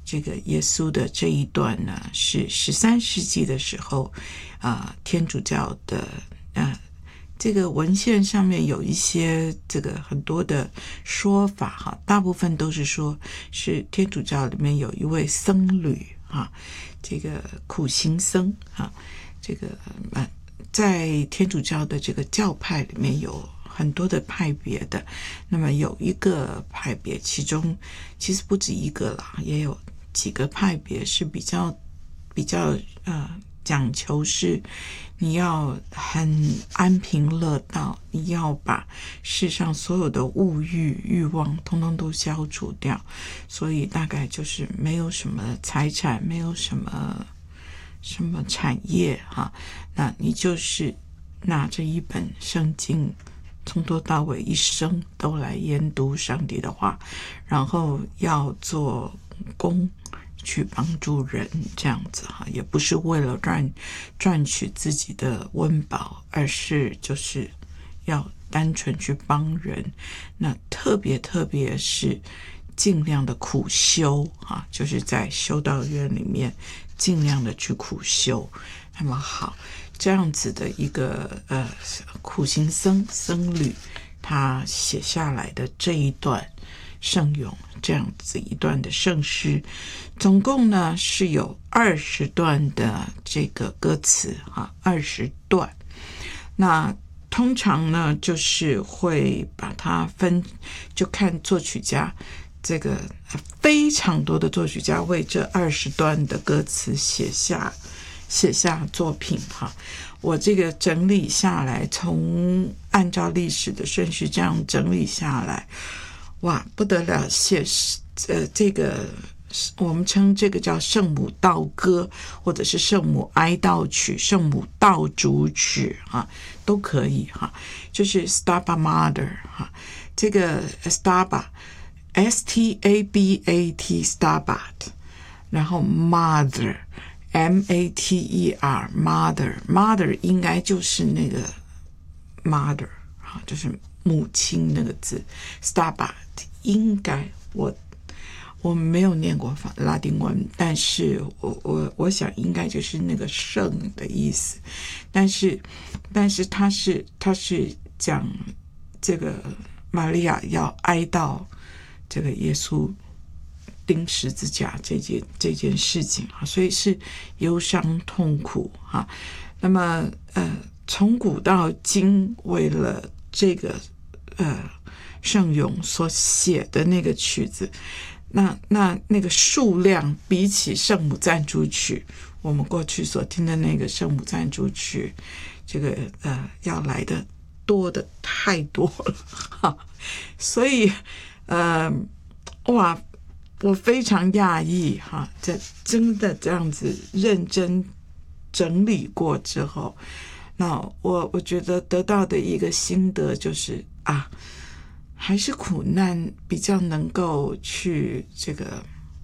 这个耶稣的这一段呢，是13世纪的时候天主教的这个文献上面有一些这个很多的说法哈，大部分都是说是天主教里面有一位僧侣这个苦行僧这个在天主教的这个教派里面有很多的派别的，那么有一个派别，其中其实不止一个啦，也有几个派别是比较讲求是你要很安贫乐道，你要把世上所有的物欲欲望通通都消除掉，所以大概就是没有什么财产，没有什么产业那你就是拿着一本圣经，从头到尾一生都来研读上帝的话，然后要做工去帮助人，这样子也不是为了赚取自己的温饱，而是就是要单纯去帮人。那特别是尽量的苦修就是在修道院里面尽量的去苦修。那么好，这样子的一个苦行僧侣，他写下来的这一段圣咏，这样子一段的圣诗，总共呢是有20段的这个歌词20段。那通常呢就是会把它分，就看作曲家，这个非常多的作曲家为这20段的歌词写下作品我这个整理下来，从按照历史的顺序这样整理下来，哇，不得了！这个我们称这个叫圣母道歌，或者是圣母哀悼曲、圣母道主曲都可以就是 Stabat Mater 这个 Stabat S-T-A-B-A-T Stabat， 然后 Mother M-A-T-E-R Mother 应该就是那个 Mother 就是母亲那个字。 Stabat 应该我没有念过拉丁文，但是我想应该就是那个圣的意思。但是他是讲这个玛利亚要哀悼这个耶稣钉十字架这件事情所以是忧伤痛苦那么从古到今，为了这个圣咏所写的那个曲子，那个数量比起圣母赞主曲，我们过去所听的那个圣母赞主曲，这个要来的多的太多了所以哇，我非常讶异这真的这样子认真整理过之后，那我觉得得到的一个心得就是还是苦难比较能够去这个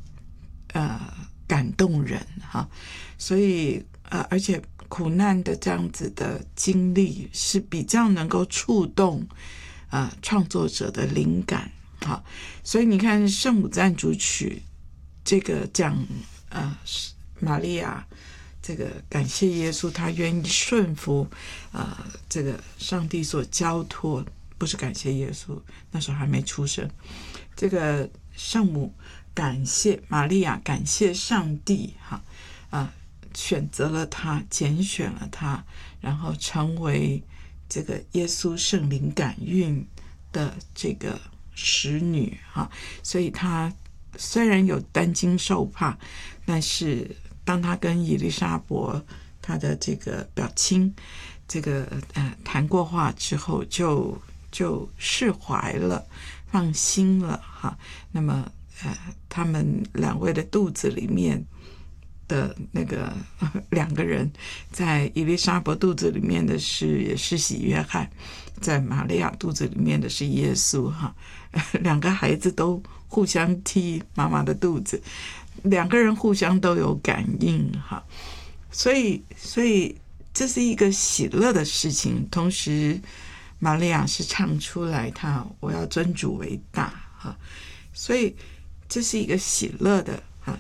感动人所以而且苦难的这样子的经历是比较能够触动创作者的灵感所以你看圣母赞主曲这个讲玛利亚这个感谢耶稣，他愿意顺服这个上帝所交托，不是感谢耶稣，那时候还没出生。这个圣母感谢玛利亚，感谢上帝选择了他，拣选了他，然后成为这个耶稣圣灵感孕的这个使女所以他虽然有担惊受怕，但是当他跟以利沙伯他的这个表亲这个谈过话之后，就释怀了，放心了那么他们两位的肚子里面的那个两个人，在以利沙伯肚子里面的是施洗约翰，在玛利亚肚子里面的是耶稣两个孩子都互相踢妈妈的肚子，两个人互相都有感应所以这是一个喜乐的事情。同时玛利亚是唱出来我要尊主为大所以这是一个喜乐的